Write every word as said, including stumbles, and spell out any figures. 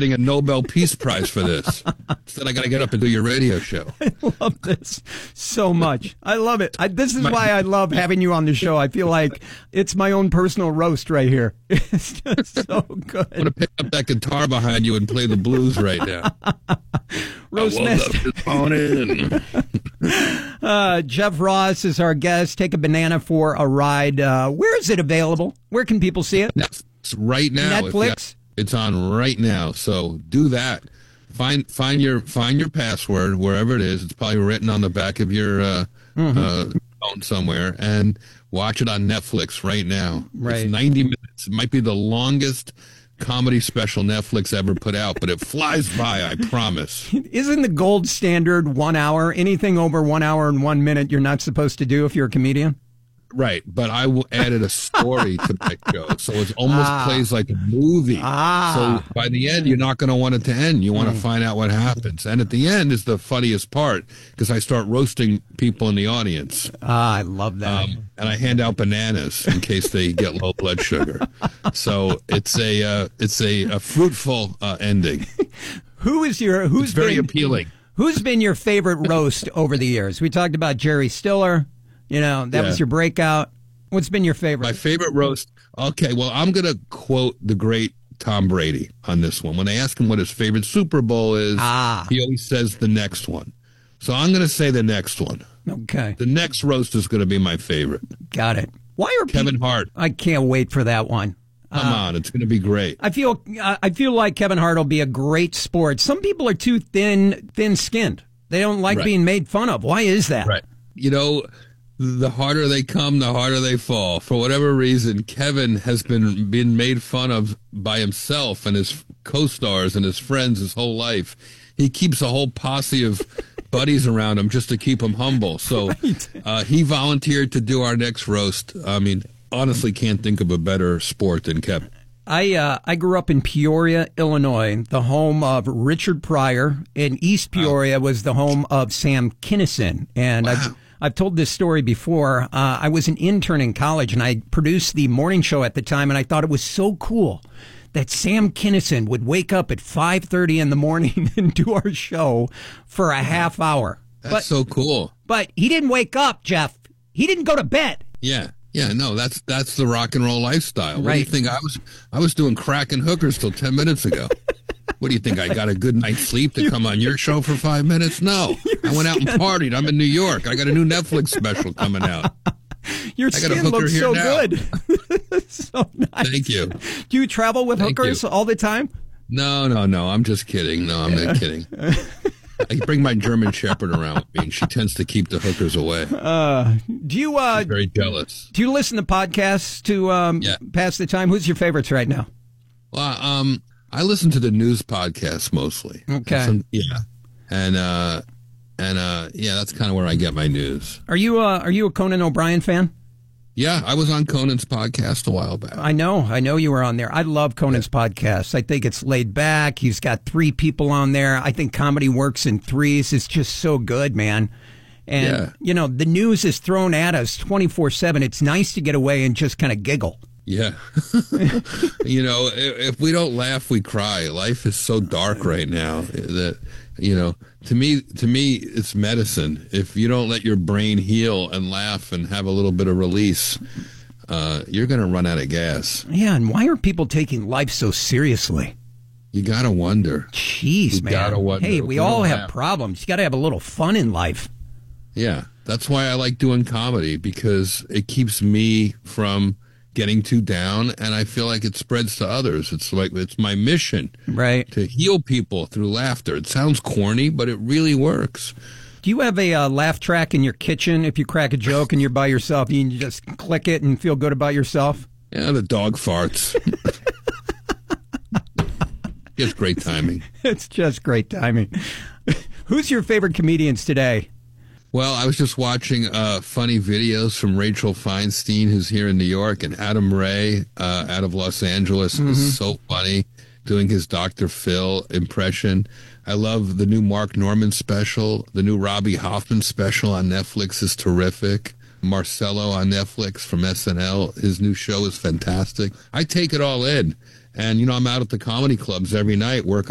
getting a Nobel Peace Prize for this. Instead, I got to get up and do your radio show. I love this so much. I love it. I, this is why I love having you on the show. I feel like it's my own personal roast right here. It's just so good. I'm going to pick up that guitar behind you and play the blues right now. Roast Master. uh, Jeff Ross is our guest. Take a banana for a ride. Uh, where is it available? Where can people see it? Netflix right now. Netflix? It's on right now. So do that. Find find your find your password wherever it is. It's probably written on the back of your uh, mm-hmm. uh, phone somewhere, and watch it on Netflix right now. Right. It's ninety minutes. It might be the longest comedy special Netflix ever put out, but it flies by, I promise. Isn't the gold standard one hour? Anything over one hour and one minute you're not supposed to do if you're a comedian? Right, but I w- added a story to that show, so it almost ah. plays like a movie. Ah. So by the end, you're not going to want it to end. You want to mm. find out what happens. And at the end is the funniest part, because I start roasting people in the audience. Ah, I love that. Um, and I hand out bananas in case they get low blood sugar. So it's a uh, it's a, a fruitful uh, ending. Who is your who's it's very been, appealing? Who's been your favorite roast over the years? We talked about Jerry Stiller. You know, that yeah. was your breakout. What's been your favorite? My favorite roast. Okay, well, I'm going to quote the great Tom Brady on this one. When they ask him what his favorite Super Bowl is, ah. he always says the next one. So I'm going to say the next one. Okay. The next roast is going to be my favorite. Got it. Why are Kevin people, Hart? I can't wait for that one. Come uh, on, it's going to be great. I feel uh, I feel like Kevin Hart will be a great sport. Some people are too thin, thin-skinned. They don't like right. being made fun of. Why is that? Right. You know, the harder they come, the harder they fall. For whatever reason, Kevin has been been made fun of by himself and his co-stars and his friends his whole life. He keeps a whole posse of buddies around him just to keep him humble. So right. uh, he volunteered to do our next roast. I mean, honestly, can't think of a better sport than Kevin. I uh, I grew up in Peoria, Illinois, the home of Richard Pryor, and East Peoria wow. was the home of Sam Kinison. And wow. I've, I've told this story before. Uh, I was an intern in college, and I produced the morning show at the time, and I thought it was so cool that Sam Kinison would wake up at five thirty in the morning and do our show for a half hour. That's but, so cool. But he didn't wake up, Jeff. He didn't go to bed. Yeah. Yeah, no, that's that's the rock and roll lifestyle. What right. do you think? I was I was doing crack and hookers till ten minutes ago. What do you think? I got a good night's sleep to come on your show for five minutes? No. I went out and partied. I'm in New York. I got a new Netflix special coming out. Your skin looks so now. good. So nice. Thank you. Do you travel with Thank hookers you. all the time? No, no, no. I'm just kidding. No, I'm not kidding. I bring my German Shepherd around with me, and she tends to keep the hookers away. Uh, do you? Uh, She's very jealous. Do you listen to podcasts to um, yeah. pass the time? Who's your favorites right now? Well, um, I listen to the news podcasts mostly. Okay. Some, yeah, and uh, and uh, yeah, that's kind of where I get my news. Are you? Uh, are you a Conan O'Brien fan? Yeah, I was on Conan's podcast a while back. I know. I know you were on there. I love Conan's yeah. podcast. I think it's laid back. He's got three people on there. I think comedy works in threes. It's just so good, man. And, yeah. you know, the news is thrown at us twenty-four seven. It's nice to get away and just kind of giggle. Yeah. You know, if, if we don't laugh, we cry. Life is so dark right now that, you know, to me, to me, it's medicine. If you don't let your brain heal and laugh and have a little bit of release, uh, you're going to run out of gas. Yeah, and why are people taking life so seriously? You got to wonder. Jeez, you man. Gotta wonder. Hey, we, we all have laugh. problems. You got to have a little fun in life. Yeah, that's why I like doing comedy, because it keeps me from getting too down, and I feel like it spreads to others. It's like it's my mission, right, to heal people through laughter. It sounds corny, but it really works. Do you have a uh, laugh track in your kitchen? If you crack a joke and you're by yourself, you can just click it and feel good about yourself? Yeah, the dog farts. Just great timing. It's just great timing. Who's your favorite comedians today? Well, I was just watching uh, funny videos from Rachel Feinstein, who's here in New York, and Adam Ray uh, out of Los Angeles. Mm-hmm. is so funny, doing his Doctor Phil impression. I love the new Mark Norman special. The new Robbie Hoffman special on Netflix is terrific. Marcello on Netflix from S N L, his new show is fantastic. I take it all in. And, you know, I'm out at the comedy clubs every night working